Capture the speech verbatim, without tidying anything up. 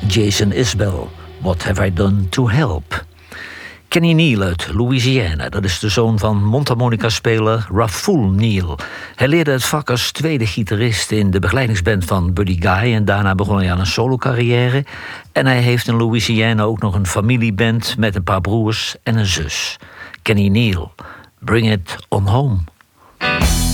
Jason Isbell, What Have I Done to Help? Kenny Neal uit Louisiana, dat is de zoon van mondharmonica-speler Rahul Neal. Hij leerde het vak als tweede gitarist in de begeleidingsband van Buddy Guy en daarna begon hij aan een solo-carrière. En hij heeft in Louisiana ook nog een familieband met een paar broers en een zus. Kenny Neal, Bring It On Home.